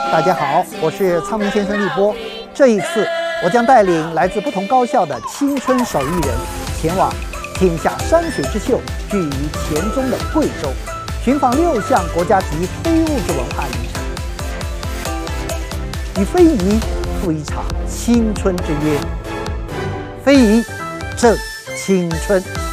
大家好，我是苍明先生立波。这一次，我将带领来自不同高校的青春手艺人，前往天下山水之秀居于黔中的贵州，寻访6项国家级非物质文化遗产，与非遗赴一场青春之约。非遗正青春。